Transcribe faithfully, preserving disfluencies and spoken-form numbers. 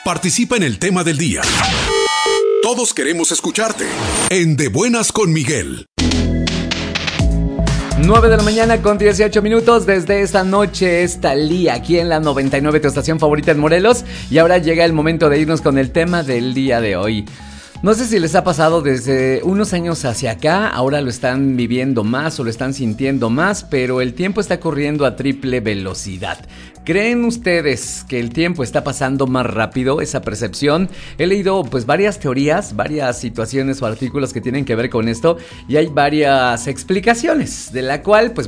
Participa en el tema del día. Todos queremos escucharte en De Buenas con Miguel. nueve de la mañana con dieciocho minutos. Desde esta noche está Lía aquí en la noventa y nueve, tu estación favorita en Morelos. Y ahora llega el momento de irnos con el tema del día de hoy. No sé si les ha pasado desde unos años hacia acá, ahora lo están viviendo más o lo están sintiendo más, pero el tiempo está corriendo a triple velocidad. ¿Creen ustedes que el tiempo está pasando más rápido? Esa percepción. He leído pues varias teorías, varias situaciones o artículos que tienen que ver con esto y hay varias explicaciones, de la cual pues